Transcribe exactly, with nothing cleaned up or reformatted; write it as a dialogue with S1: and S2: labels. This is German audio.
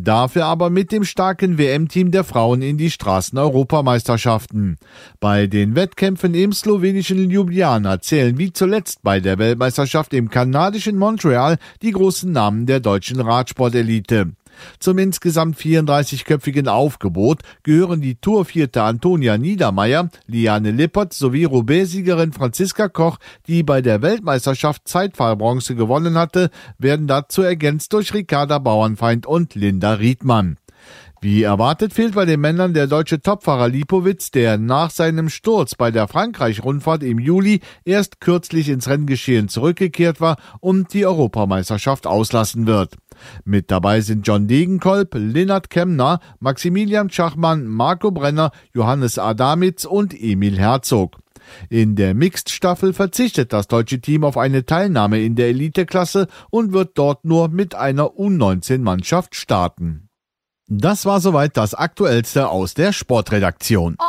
S1: dafür aber mit dem starken W M-Team der Frauen in die Straßen-Europameisterschaften. Bei den Wettkämpfen im slowenischen Ljubljana zählen wie zuletzt bei der Weltmeisterschaft im kanadischen Montreal die großen Namen der deutschen Radsportelite. Zum insgesamt vierunddreißigköpfigen Aufgebot gehören die Tourvierte Antonia Niedermeier, Liane Lippert sowie Roubaix-Siegerin Franziska Koch, die bei der Weltmeisterschaft Zeitfahrbronze gewonnen hatte, werden dazu ergänzt durch Ricarda Bauernfeind und Linda Riedmann. Wie erwartet fehlt bei den Männern der deutsche Topfahrer Lipowitz, der nach seinem Sturz bei der Frankreich-Rundfahrt im Juli erst kürzlich ins Renngeschehen zurückgekehrt war und die Europameisterschaft auslassen wird. Mit dabei sind John Degenkolb, Lennart Kemner, Maximilian Schachmann, Marco Brenner, Johannes Adamitz und Emil Herzog. In der Mixed-Staffel verzichtet das deutsche Team auf eine Teilnahme in der Eliteklasse und wird dort nur mit einer U neunzehn Mannschaft starten. Das war soweit das Aktuellste aus der Sportredaktion.